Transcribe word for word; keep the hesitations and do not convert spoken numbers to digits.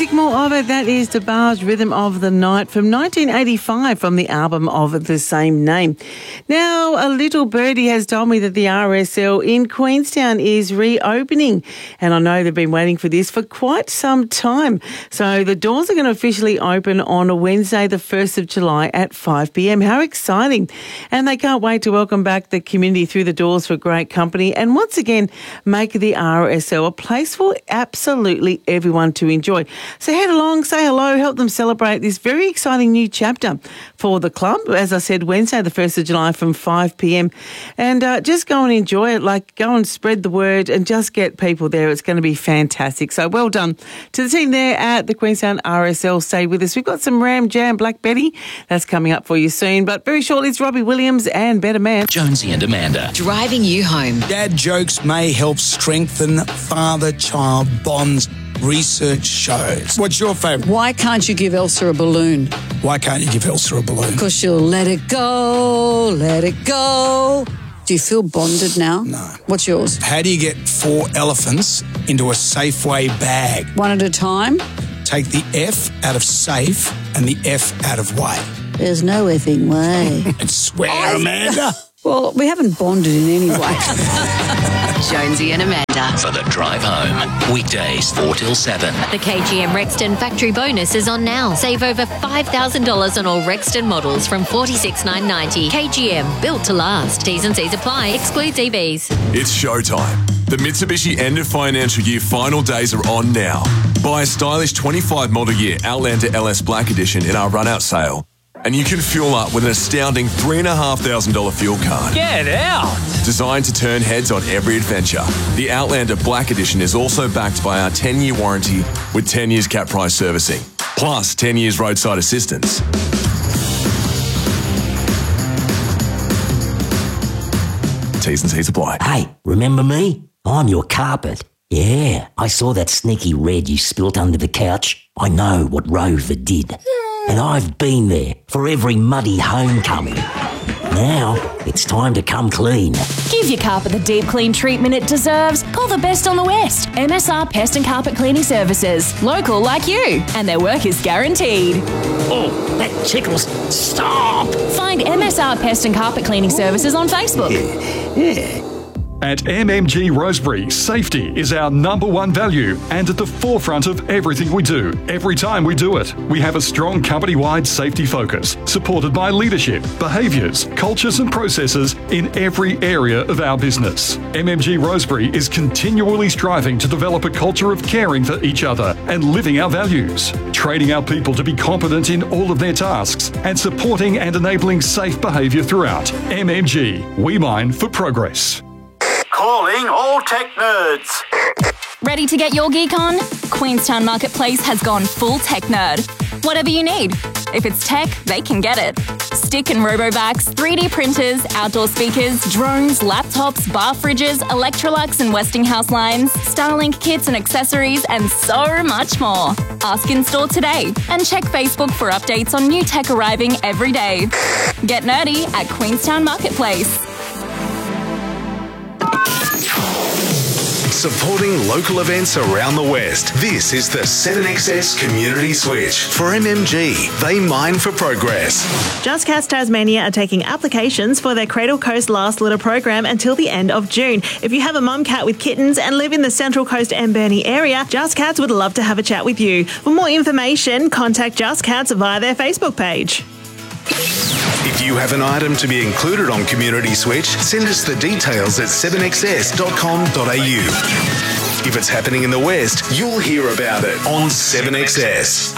Make more of it. That is DeBar's Rhythm of the Night from nineteen eighty-five from the album of the same name. Now, a little birdie has told me that the R S L in Queenstown is reopening, and I know they've been waiting for this for quite some time. So the doors are going to officially open on a Wednesday, the first of July at five p.m. How exciting. And they can't wait to welcome back the community through the doors for great company and once again make the R S L a place for absolutely everyone to enjoy. So head along, say hello, help them celebrate this very exciting new chapter for the club. As I said, Wednesday, the first of July from five p.m. And uh, just go and enjoy it, like go and spread the word and just get people there. It's going to be fantastic. So well done to the team there at the Queenstown R S L. Stay with us. We've got some Ram Jam Black Betty. That's coming up for you soon. But very shortly, it's Robbie Williams and Better Man. Jonesy and Amanda. Driving you home. Dad jokes may help strengthen father-child bonds. Research shows. What's your favourite? Why can't you give Elsa a balloon? Why can't you give Elsa a balloon? Because she'll let it go, let it go. Do you feel bonded now? No. What's yours? How do you get four elephants into a Safeway bag? One at a time? Take the F out of safe and the F out of way. There's no effing way. And swear, Amanda. Well, we haven't bonded in any way. Jonesy and Amanda. For the drive home. Weekdays four till seven. The K G M Rexton factory bonus is on now. Save over five thousand dollars on all Rexton models from forty-six thousand nine hundred ninety dollars. K G M, built to last. T's and C's apply. Excludes E Vs. It's showtime. The Mitsubishi end of financial year final days are on now. Buy a stylish twenty-five model year Outlander L S Black Edition in our run-out sale. And you can fuel up with an astounding three thousand five hundred dollars fuel card. Get out! Designed to turn heads on every adventure. The Outlander Black Edition is also backed by our ten-year warranty with ten years cap price servicing, plus ten years roadside assistance. T's and C's apply. Hey, remember me? I'm your carpet. Yeah, I saw that sneaky red you spilt under the couch. I know what Rover did. And I've been there for every muddy homecoming. Now, it's time to come clean. Give your carpet the deep clean treatment it deserves. Call the best on the West. M S R Pest and Carpet Cleaning Services. Local like you. And their work is guaranteed. Oh, that tickles. Stop! Find M S R Pest and Carpet Cleaning Services on Facebook. Yeah. yeah. At M M G Rosebery, safety is our number one value and at the forefront of everything we do, every time we do it. We have a strong company-wide safety focus, supported by leadership, behaviours, cultures and processes in every area of our business. M M G Rosebery is continually striving to develop a culture of caring for each other and living our values, training our people to be competent in all of their tasks and supporting and enabling safe behaviour throughout. M M G, we mine for progress. Calling all tech nerds. Ready to get your geek on? Queenstown Marketplace has gone full tech nerd. Whatever you need. If it's tech, they can get it. Stick and Robovacs, three D printers, outdoor speakers, drones, laptops, bar fridges, Electrolux and Westinghouse lines, Starlink kits and accessories, and so much more. Ask in store today and check Facebook for updates on new tech arriving every day. Get nerdy at Queenstown Marketplace. Supporting local events around the West. This is the seven X S Community Switch. For M M G, they mine for progress. Just Cats Tasmania are taking applications for their Cradle Coast Last Litter program until the end of June. If you have a mum cat with kittens and live in the Central Coast and Burnie area, Just Cats would love to have a chat with you. For more information, contact Just Cats via their Facebook page. If you have an item to be included on Community Switch, send us the details at seven x s dot com dot a u. If it's happening in the West, you'll hear about it on seven X S.